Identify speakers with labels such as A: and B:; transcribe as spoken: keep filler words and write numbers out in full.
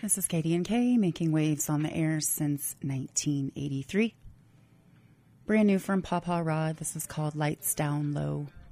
A: This is Katie and Kay, making waves on the air since nineteen eighty-three. Brand new from Papa Rod. This is called Lights Down Low.